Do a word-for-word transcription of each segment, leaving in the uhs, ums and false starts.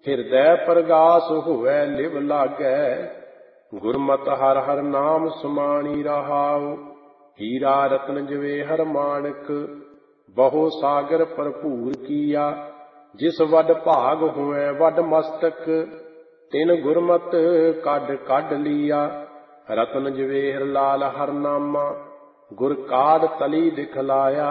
ਹਿਰਦੈ ਪ੍ਰਗਾਸ ਹੋਵੈ ਲਿਵ ਲਾਗੈ। ਗੁਰਮਤਿ ਹਰਿ ਹਰਿ ਨਾਮ ਸੁਮਾਣੀ ਰਹਾਉ। ਹੀਰਾ ਰਤਨ ਜਵੇਹਰ ਮਾਣਕ ਬਹੁ ਸਾਗਰ ਭਰਪੂਰ ਕੀਆ। ਜਿਸ ਵੱਡ ਭਾਗ ਹੋਵੈ ਵੱਡ ਮਸਤਕ ਤਿਨ ਗੁਰਮਤਿ ਕੱਢ ਕੱਢ ਲੀਆ। ਰਤਨ ਜਵੇਹਰ ਲਾਲ ਹਰ ਨਾਮਾ ਗੁਰ ਕਾਢ ਤਲੀ ਦਿਖਲਾਇਆ।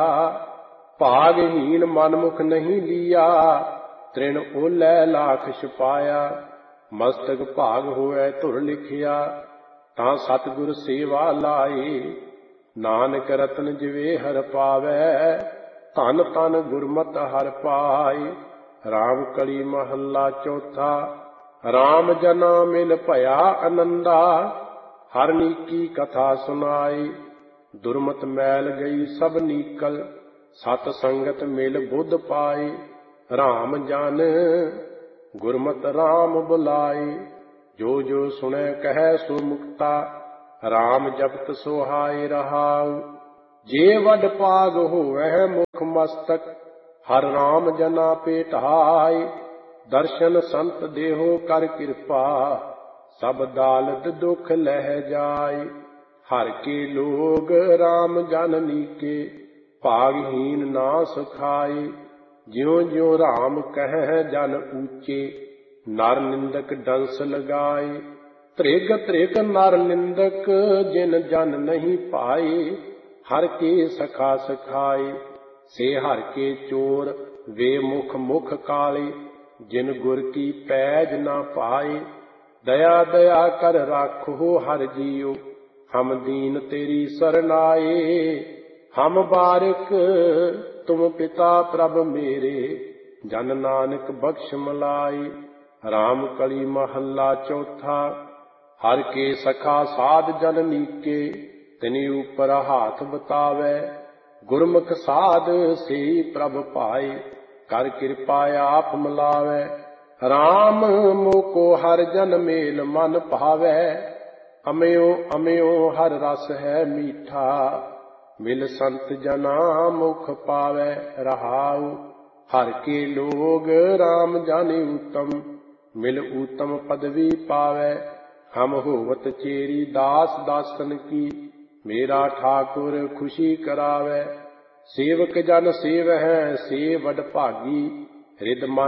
ਭਾਗਹੀਨ ਮਨਮੁਖ ਨਹੀਂ ਲੀਆ ਤ੍ਰਿਣ ਓਲੈ ਲਾਖ ਛਪਾਇਆ। ਮਸਤਕ ਭਾਗ ਹੋਵੈ ਧੁਰ ਲਿਖਿਆ ਤਾਂ ਸਤਿਗੁਰ ਸੇਵਾ ਲਾਏ। ਨਾਨਕ ਰਤਨ ਜਵੇਹਰ ਪਾਵੈ ਧਨ ਧਨ ਗੁਰਮਤਿ ਹਰਿ ਪਾਏ। ਰਾਮ ਕਲੀ ਮਹੱਲਾ ਚੌਥਾ। ਰਾਮ ਜਨਾ ਮਿਲ ਭਇਆ ਆਨੰਦਾ ਹਰ ਨੀਕੀ ਕਥਾ ਸੁਨਾਈ। ਦੁਰਮਤ ਮੈਲ ਗਈ ਸਭ ਨੀਕਲ ਸਤ ਸੰਗਤ ਮਿਲ ਬੁੱਧ ਪਾਏ। ਰਾਮ ਜਨ ਗੁਰਮਤਿ ਰਾਮ ਬੁਲਾਏ ਜੋ ਜੋ ਸੁਣੈ ਕਹੈ ਸੋ ਮੁਕਤਾ। ਰਾਮ ਜਪਤ ਸੁਹਾਏ ਰਹਾਉ। ਜੇ ਵੱਡ ਭਾਗ ਹੋਵੈ ਮੁਖ ਮਸਤਕ ਹਰ ਰਾਮ ਜਨਾ ਭੇਟਾਏ। ਦਰਸ਼ਨ ਸੰਤ ਦੇਹੋ ਕਰ ਕਿਰਪਾ ਸਭ ਦਾਲਤ ਦੁਖ ਲਹਿ ਜਾਏ। ਹਰ ਕੇ ਲੋਗ ਰਾਮ ਜਨ ਨੀਕੇ ਭਾਗਹੀਨ ਨਾ ਸੁਖਾਏ। ਜਿਉ ਜਿਉ ਰਾਮ ਕਹਿ ਜਨ ਊਚੇ ਨਰ ਨਿੰਦਕ ਡੰਸ ਲਗਾਏ। ਤ੍ਰਿਗ ਤ੍ਰਿਗ ਨਰ ਨਿੰਦਕ ਜਿਨ ਜਨ ਨਹੀਂ ਪਾਏ। ਹਰ ਕੇ ਸਖਾ ਸਖਾਏ ਸੇ ਹਰ ਕੇ ਚੋਰ ਵੇ ਮੁਖ ਮੁਖ ਕਾਲੇ। ਜਿਨ ਗੁਰ ਕੀ ਪੈਜ ਨਾ ਪਾਏ। ਦਇਆ ਦਇਆ ਕਰ ਰਾਖੋ ਹਰ ਜੀਉ ਹਮ ਦੀਨ ਤੇਰੀ ਸਰਨਾਏ। ਹਮ ਬਾਰਿਕ ਤੁਮ ਪਿਤਾ ਪ੍ਰਭ ਮੇਰੇ ਜਨ ਨਾਨਕ ਬਖਸ਼ ਮਲਾਈ। ਰਾਮ ਕਲੀ ਮਹੱਲਾ ਚੌਥਾ। ਹਰ ਕੇ ਸਖਾ ਸਾਧ ਜਨ ਨੀਕੇ ਤਿਨੀ ਉਪਰ ਹਾਥ ਬਤਾਵੈ। ਗੁਰਮੁਖ ਸਾਧ ਸੇ ਪ੍ਰਭ ਪਾਏ ਕਰ ਕਿਰਪਾ ਆਪ ਮਿਲਾਵੈ। ਰਾਮ ਮੋਕੋ ਹਰ ਜਨ ਮੇਲ ਮਨ ਭਾਵੈ। ਅਮਿਓ ਅਮਿਓ ਹਰ ਰਸ ਹੈ ਮੀਠਾ ਮਿਲ ਸੰਤ ਜਨਾ ਮੁਖ ਪਾਵੈ ਰਹਾਉ। ਹਰ ਕੇ ਲੋਗ ਰਾਮ ਜਾਣੇ ਊਤਮ ਮਿਲ ਊਤਮ ਪਦਵੀ ਪਾਵੈ। ਹਮ ਹੋਵਤ ਚੇਰੀ ਦਾਸ ਦਾਸਨ ਕੀ ਮੇਰਾ ਠਾਕੁਰ ਖੁਸ਼ੀ ਕਰਾਵੈ। ਸੇਵਕ ਜਨ ਸੇਵਹਿ ਸੇ ਵਡ ਭਾਗੀ ਹਿਰਦ ਮਨ